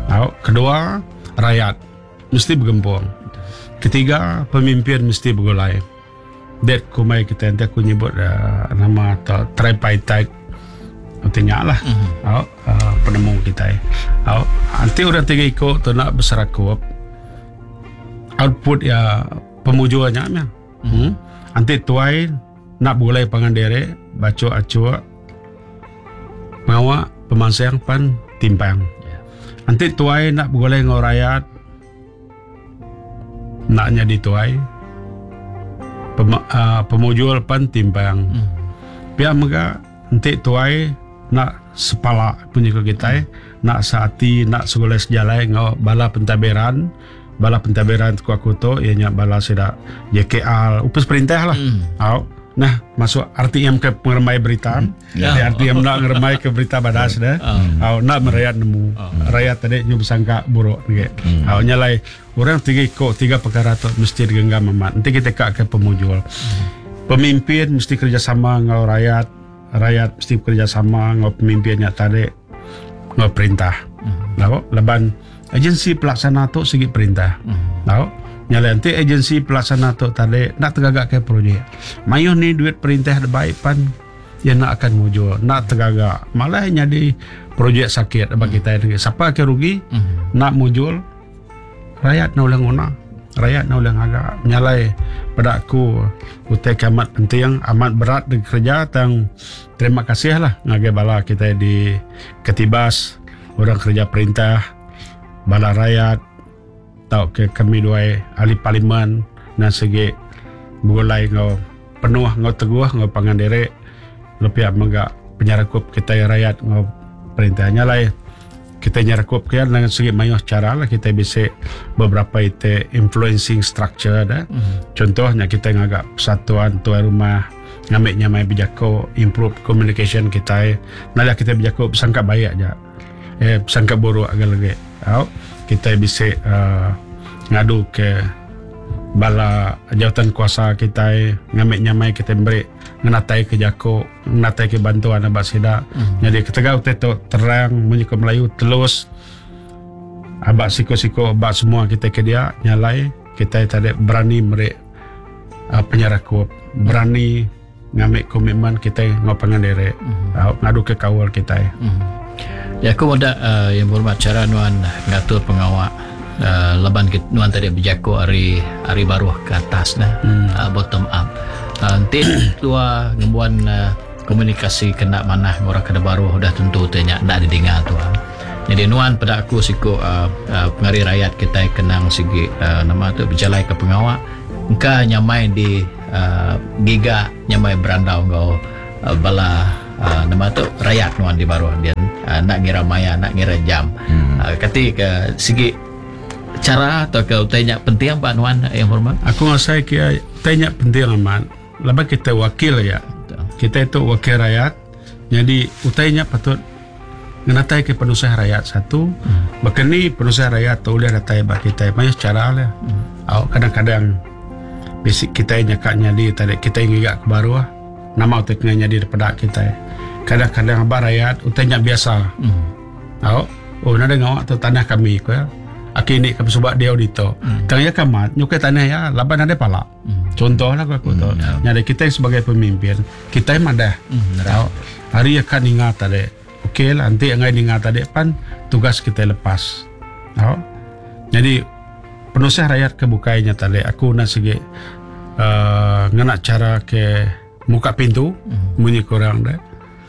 kedua rakyat mesti bergempung ketiga pemimpin mesti bergulai dat kumai kita nanti aku nyebut nama tripartite artinya lah penemu kita nanti orang 3 ikut tu nak berserakup output ya pemujuannya nanti tuai nak boleh pangan dere baca acua ngawa pemansang pan timpang nanti tuai nak boleh ngau rakyat naknya di tuai pemujul pan timpang pihak mega nanti tuai nak sepala punya ke kita nak saati nak segala sejalai ngau bala pentaberan tu aku tu ianya bala sida JKL upus perintah lah nah masuk RTM ke pengermai berita RTM nak ngermai ke berita badas dah nak merayat nemu rakyat tadi nyu sangka buruk ge nyalai orang 3 perkara tu mesti digenggam amat nanti kita ke pemujul pemimpin mesti kerjasama ngau rakyat mesti bekerjasama ngau pemimpinnya tadi ngau perintah leban agensi pelaksana tu segi perintah nyala nanti agensi pelaksana tu tadi nak tegagak ke projek mayuh ni duit perintah baik pan ya nak akan mujur nak tegagak malah jadi projek sakit bagi kita ni siapa ke rugi nak mujur rakyat nak ulang guna rakyat nak ulang agak nyalai pada aku utai amat penting amat berat di kerja tang terima kasih lah ngagai bala kita di Ketibas orang kerja perintah bala rakyat tau ke kami dua ahli parlimen dan segi mulai ngau penuh ngau teguh ngau pangan derek lebih mega penyerakup kita rakyat ngau perintahnya lah kita nyerakup kan dengan segi mayuh cara lah kita bisa beberapa itu influencing structure dah contohnya kita ngagak persatuan tuan rumah ngamiknya mai bijako improve communication kita nalah kita bijako sangka baik aja sangka buruk agak lagi kita bisa ngadu ke bala jawatan kuasa kita ngamiknya mai kita beri ngenatai ke jako ngenatai ke bantuan abak sida jadi ketegau teto terang menyuka Melayu telus abak siko-siko abak semua kita ke dia nyalai kita tadi berani merek penyerakup berani ngambil komitmen kita ngopangan diri ngadu ke kawal kita.
Ya aku muda yang berhormat cara nuan ngatur pengawak laban nuan tadi berjaku hari baru ke atas bottom up. Nanti tua ngembuan komunikasi kena mana orang kada baru dah tentu tanya ndak didengar tua. Jadi nuan pada aku siku pengari rakyat kita kenang segi nama tu berjalai ke pengawak. Engka nyamai di giga nyamai berandau kau bala nama tu rakyat nuan di baru dia nak ngira maya nak ngira jam. Ketika segi cara atau kau tanya penting Pak Nuan yang hormat?
Aku rasa kia tanya penting amat. Lepas kita wakil ya. Kita itu wakil rakyat. Jadi utainya patut ngenatai ke penusaha rakyat satu. Bahkan ni penusaha rakyat tu boleh natai bagi kita banyak cara lah. Kadang-kadang basic kita nyakaknya di tadi kita ingin ke baru nama uteknya di daripada kita. Kadang-kadang abah rakyat utainya biasa. Nada ngawak tu tanah kami ko ya. Akini kami sebab dia audito. Tanya kamat nyukai tanah ya laban ada pala. Contoh lah aku tu. Jadi kita sebagai pemimpin kita madah. Hari akan ingat tadi. Okey lah nanti yang ingat tadi pan tugas kita lepas. Jadi penusaha rakyat kebukainya tadi aku nak segi ngena cara ke muka pintu bunyi korang dah.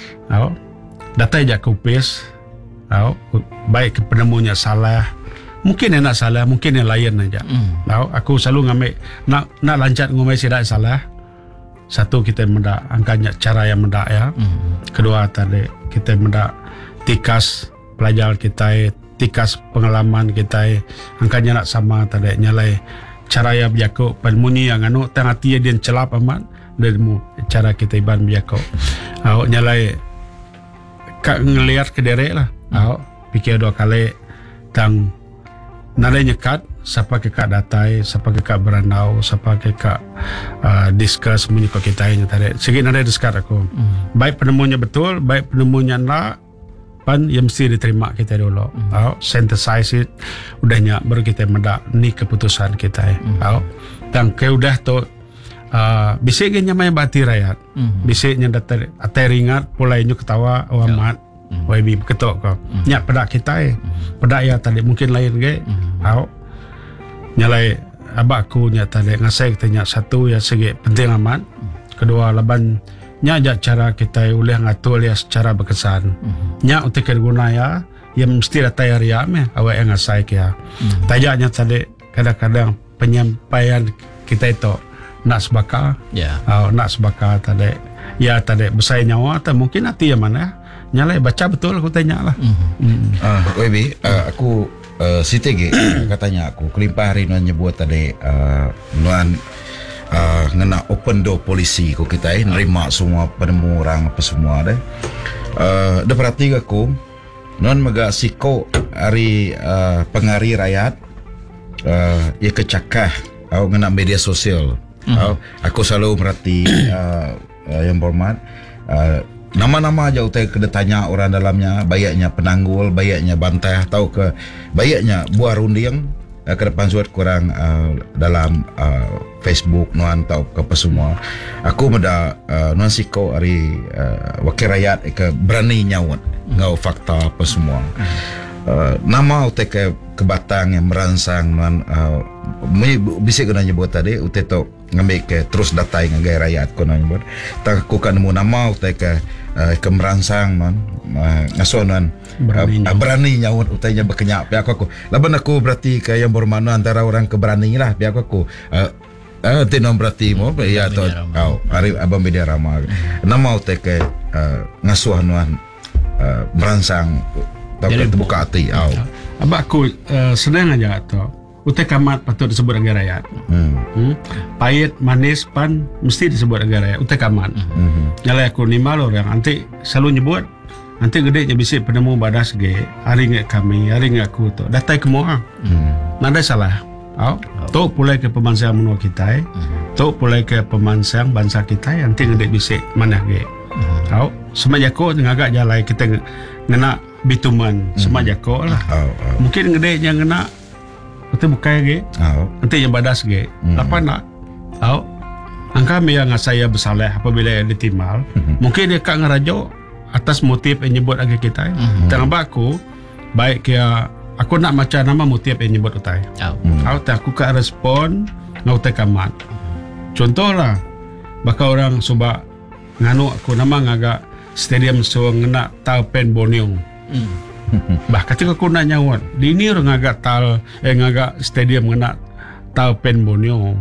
Data aja kupis. Baik ke penemunya salah. Mungkin yang nak salah, mungkin yang lain aja. Aku selalu ngambil nak lancat ngomong tidak salah. Satu kita mendak angkanya cara yang mendak ya. Kedua tadi kita mendak tikas pelajar kita, tikas pengalaman kita. Angkanya nak sama tadi nyalai cara yang berjaku penmunyi yang anu tengah hati dia celap amat dan cara kita iban berjaku. Nyalai kak ngelihat ke derek lah. Pikir dua kali tang nalai nyekat siapa ke kak datai, siapa ke kak berandau, siapa ke kak discuss menyukai kita ini tadi. Segi nalai discuss aku. Baik penemunya betul, baik penemunya nak pan yang mesti diterima kita dulu. Synthesize it, udahnya baru kita mendak ni keputusan kita. Dan ke udah tu bisiknya main bati rakyat. Bisiknya datar atai ringat, pulainya ketawa amat. YB ketok kau. Nyak pada kita pada ya tadi mungkin lain ke. Nyalai abakku nyak tadi ngasai tanya satu ya segi penting amat. Kedua laban nyak cara kita boleh ngatur dia secara berkesan. Nyak untuk guna ya yang mesti datai hari me awak yang ngasai kia. Tajaknya tadi kadang-kadang penyampaian kita itu nak sebaka. Nak sebaka tadi. Ya tadi besar nyawa atau mungkin hati yang mana nyalai baca betul aku tanya lah.
WB aku sitege katanya aku kelimpah hari nuan nyebut tadi nuan ngena open door policy ko kita nerima semua penemu orang apa semua deh. Dah perhati aku nuan mega siko hari pengari rakyat ia kecakah ngena media sosial. Aku selalu merhati yang berhormat nama-nama aja utai kena tanya orang dalamnya, bayaknya penanggul, bayaknya bantah, tahu ke bayaknya buah runding ke depan suat kurang dalam Facebook nuan tahu ke apa semua. Aku meda nuan siko hari wakil rakyat ke berani nyawat ngau fakta apa semua. Nama utai ke kebatang yang merangsang nuan bisa kena nyebut tadi utai tu ngambil ke terus datai ngagai rakyat ko nan nyebut. Tak aku kan nemu nama utai ke merangsang man ngasonan berani nyawut utainya berkenyak pihak aku laban aku berarti ke yang bermana antara orang keberani lah pihak aku tinom berarti mo ya to hari abang media ramah nama utai ke ngasuh nuan merangsang tahu terbuka hati
abang aku senang aja tu utai kamat patut disebut negara rakyat. Pahit, manis, pan mesti disebut negara rakyat. Utai kamat. Nyalai aku ni malu orang. Nanti selalu nyebut. Nanti gede je bisik penemu badas ge. Hari nge kami, hari nge aku tu. Datai kemua. Nada salah. Tok pulai ke pemansang menua kita. Tok pulai ke pemansang bangsa kita. Nanti gede bisik mana ge. Semajako ngagak jalai kita ngena bituman. Semajako lah. Mungkin gede yang ngena nanti bukai ge, nanti yang badas ge, apa nak, angka yang saya bersalah apabila ia ditimbal. Mungkin dia kak ngerajo atas motif yang nyebut lagi kita. Tengah aku baik kia aku nak macam nama motif yang nyebut utai. Aku kak respon ngau utai kamat. Contohlah bakal orang subak nganu aku nama ngaga stadium so ngena tal pen Borneo. Bah ketika aku nak nyawat di ini orang ngaga stadium ngena tal pen Borneo.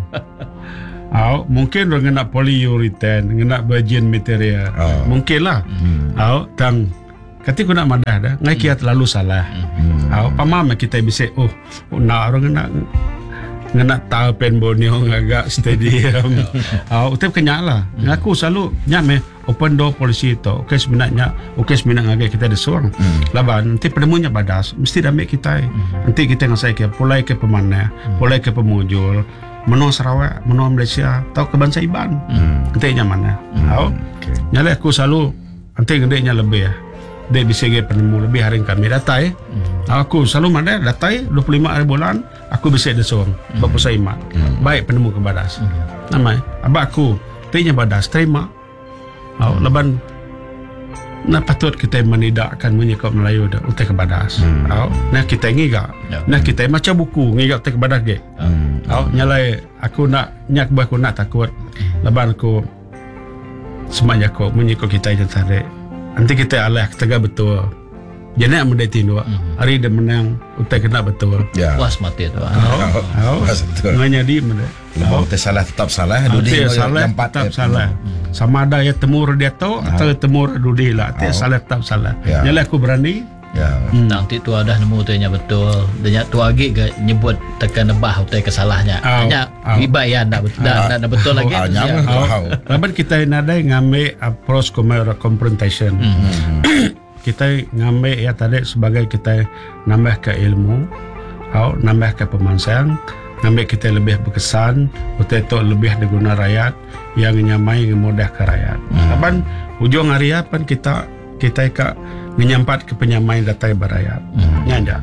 Mungkin orang ngena polyurethane, ngena virgin material. Mungkinlah. Tang ketika aku nak madah dah, ngai kia terlalu salah. Pamam kita bisa nak orang ngena tal pen Borneo ngaga stadium. Utip kenyalah. Aku selalu nyame open door policy itu. Okey sebenarnya ngaga kita ada seorang. Laban nanti penemunya badas mesti damai kita. Nanti kita ngasai ke pulai ke pemanah, pulai ke pemujul. Menua Sarawak, menua Malaysia, tahu ke bangsa Iban. Nanti mana? Nyala aku selalu nanti ngedeknya lebih ya. Dia bisa ge penemu lebih hari kami datai. Aku selalu mana datai 25 hari bulan aku bisa ada seorang bapa saya iman. Baik penemu ke badas. Namai abah aku tanya badas terima. Leban nah patut kita menidakkan menyikap Melayu dah utai ke badas. Nah kita ngiga. Nah kita macam buku ngiga utai ke badas ge. Nyalai aku nak nyak aku nak takut. Leban aku semanya aku menyikap kita je tadi. Nanti kita alah tegak betul. Jadi nak mendai tindu. Hari dia menang utai kena betul.
Was mati tu.
Was betul.
Nganyadi mendai.
Lepas utai salah tetap salah.
Dudi salah tetap salah. Sama ada ya temur dia tu atau temur dudi lah. Salah tetap salah. Nyala aku berani.
Nanti tu ada nemu tanya betul. Dan tu lagi ke nyebut tekan nebah utai kesalahnya. Hanya riba ya nak betul lagi.
Lepas kita nadai ngambil approach confrontation. Kita ngambil ya tadi sebagai kita nambah ke ilmu, nambah ke pemansang, ngambil kita lebih berkesan, utai itu lebih diguna rakyat yang nyamai mudah ke rakyat. Lepas ujung hari apa kita ka menyampat ke penyamai datai berayat. Nyanda.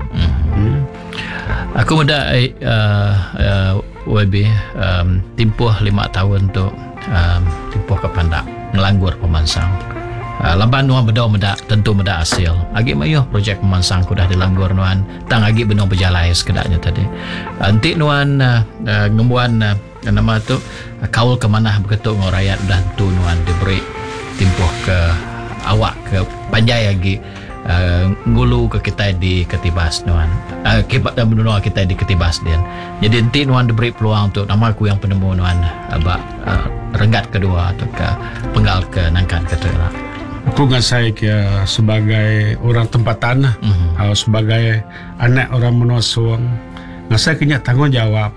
Aku muda WB tempoh 5 tahun tu tempoh ke Pandak ngelanggur pemansang. Laban nuan bedau medak tentu medak hasil. Agi mayuh projek pemansang ku dah dilanggur nuan. Tang agi benong berjalai sekedaknya tadi. Nanti nuan ngembuan nama tu kaul ke mana begitu ngau rakyat dah tu nuan diberi tempoh ke awak ke panjai lagi ngulu ke kita di Ketibas nuan. Menua kita di Ketibas dia. Jadi nanti nuan diberi peluang untuk nama aku yang penemu nuan renggat kedua atau ke penggal ke nangkan ketera.
Aku ngasai ke sebagai orang tempatan atau sebagai anak orang menua suang ngasai kena tanggungjawab.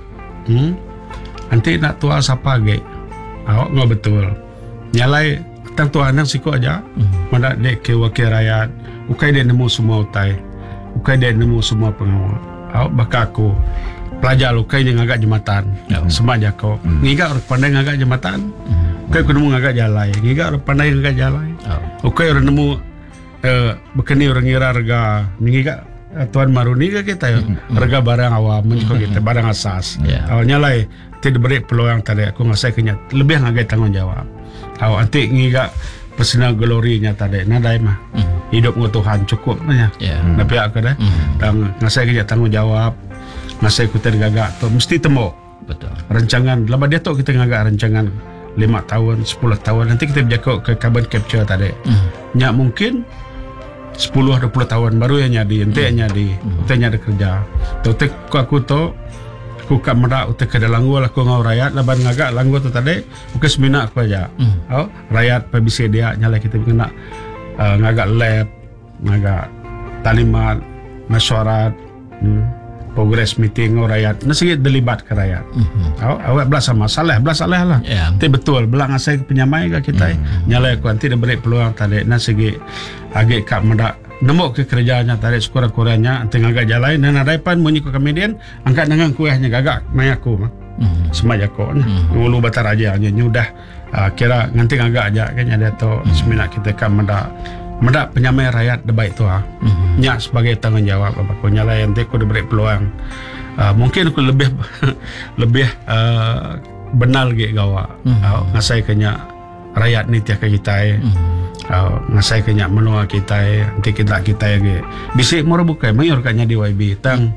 Nanti nak tua siapa ge? Awak nggak betul. Nyalai tang tua anak siku aja. Mana dek ke wakil rakyat. Ukai dia nemu semua utai. Ukai dia nemu semua pengawal. Awak baka aku pelajar ukai dia ngagak jembatan. Semua kau. Ngigak orang pandai ngagak jembatan. Ukai aku nemu ngagak jalai. Ngigak orang pandai ngagak jalai. Ukai orang nemu berkeni orang ngira harga. Ngigak Tuan Maruni ke kita harga barang awam menjadi kita barang asas. Awalnya lah tidak beri peluang tadi aku ngasai kenyat lebih ngagai tanggungjawab. Awak nanti ngigak personal glory-nya tadi nadai mah hidup dengan Tuhan cukup nya. Na pihak ke dah. Dan ngasai kenyat tanggungjawab. Ngasai kita gagak tu mesti temu.
Betul.
Rancangan lama dia tu kita ngagak rancangan 5 tahun, 10 tahun nanti kita berjakut ke carbon capture tadi. Nya mungkin 10-20 tahun baru yang nyadi, ente yang nyadi, ente nyadi kerja. Tapi aku tu, aku kat merak, ente ke dalam gua aku ngau rakyat, laban ngagak langgu tu tadi, aku semina aku aja. Rakyat PBC dia nyala kita kena ngagak lab, ngagak talimat, mesyuarat, progress meeting ngau rakyat. Nasi dilibat ke rakyat. Awak belas sama salah lah. Tapi betul, belang asai penyamai ke kita. Nyala aku nanti dia beri peluang tadi. Nasi agak kak mendak nemu ke kerjanya tadi sekurang-kurangnya nanti ngagak jalan dan ada pan menyikut kemudian angkat dengan kuahnya gagak mayaku semaya ko ngulu batar aja udah kira nanti ngagak aja kan ada tu semina kita kan mendak penyamai rakyat debaik tu nya sebagai tanggungjawab aku nyala nanti aku diberi peluang mungkin aku lebih benar ge gawa ngasai kenya rakyat ni tiak kita ngasai kenya menua kita nanti kita ge bisik moro bukai mayor kanya di YB tang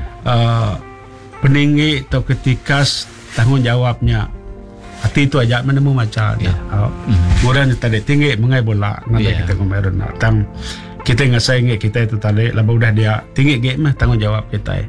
peninggi atau ketika tanggung jawabnya hati itu aja menemu macam kemudian tadi tinggi mengai bola nanti kita kemarin tang kita ngasai nge kita itu tadi laba udah dia tinggi ge mah tanggung jawab kita.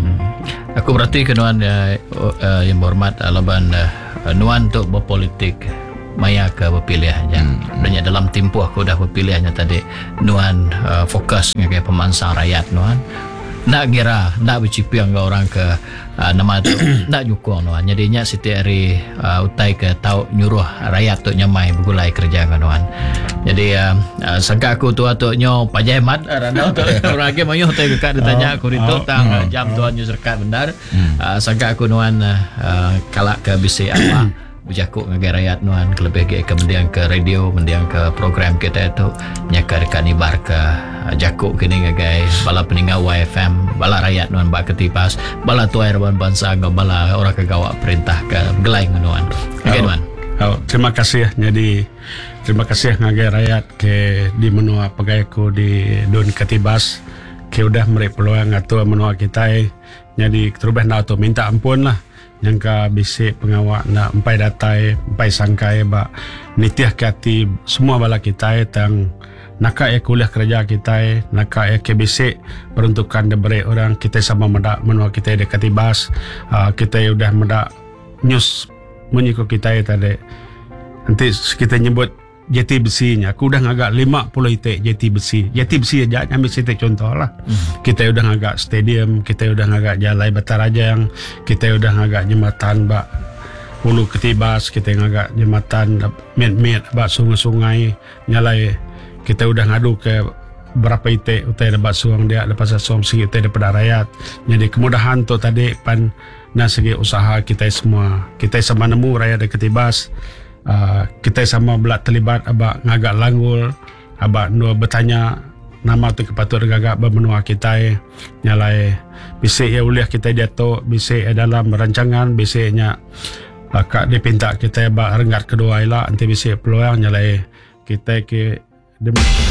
Aku berarti kenuan yang berhormat laban nuan untuk berpolitik maya ke berpilihannya. Dan dalam tempoh aku dah berpilihannya tadi nuan fokus ngagai pemansang rakyat nuan. Nak kira nak bercipiang ke orang ke nama tu nak nyukong nuan. Jadinya setiap hari utai ke tahu nyuruh rakyat tu nyamai begulai kerja ke nuan. Jadi sangka aku tu nyo pajai mat rana tu orang lagi mayu utai ke kat ditanya aku itu tang jam tuan nyu serkat benar. Sangka aku nuan kalak ke bisi apa berjakuk ngagai rakyat nuan kelebih ke kemudian ke radio mendiang ke program kita itu nyaka dekat nibar ke jakuk kini ngagai bala peninggal YFM bala rakyat nuan bak ketipas bala tuai raban bangsa bala orang kegawak perintah ke gelai nuan nuan.
Terima kasih jadi terima kasih ngagai rakyat ke di menua pegawaiku di Don Ketibas ke udah meri peluang atua menua kita jadi terubah na tu minta ampun lah yang ka bisik pengawak nak empai datai empai sangkai ba nitiah kati semua bala kita tang naka kuliah kerja kita naka ke bisik peruntukan diberi orang kita sama mendak menua kita di Ketibas kita udah mendak news menyiko kita tadi nanti kita nyebut jeti besinya aku udah ngagak 50 itik jeti besi aja ambil sitik contoh lah kita udah ngagak stadium kita udah ngagak Jalai Batarajang kita udah ngagak jembatan bak Hulu Ketibas kita ngagak jembatan met bak sungai-sungai nyalai kita udah ngadu ke berapa itik utai dapat suang dia lepas suang sikit utai daripada rakyat jadi kemudahan tu tadi pan na segi usaha kita semua kita sama nemu rakyat di Ketibas kita sama belak terlibat abak ngagak langgul abak nu bertanya nama tu kepatut gagak bermenua kita nyalai bisik ya uliah kita jatuh bisik dalam rancangan bisiknya kak dipinta kita abak renggat kedua ila nanti bisik peluang nyalai kita ke